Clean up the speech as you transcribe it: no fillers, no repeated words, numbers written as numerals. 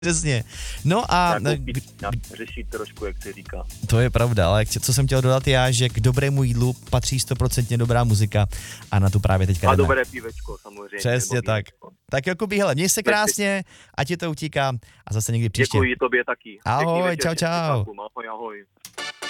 Přesně. No a... Řešit trošku, jak se říká. To je pravda, ale co jsem chtěl dodat já, že k dobrému jídlu patří 100% dobrá muzika a na tu právě teďka A jdeme. dobré pívečko, samozřejmě. Přesně tak. Tak Jakubí, hele, měj se krásně, ať ti to utíká a zase někdy příště. Děkuji tobě taky. Ahoj, Pěkný večer, čau. ahoj, ahoj.